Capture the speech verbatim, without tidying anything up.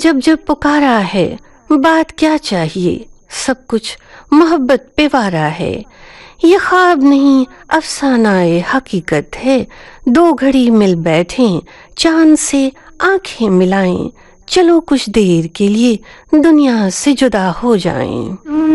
जब जब पुकारा है, बात क्या चाहिए, सब कुछ मोहब्बत पे वारा है। ये ख्वाब नहीं अफसानाए हकीकत है, दो घड़ी मिल बैठें चांद से आंखें मिलाएं, चलो कुछ देर के लिए दुनिया से जुदा हो जाएं।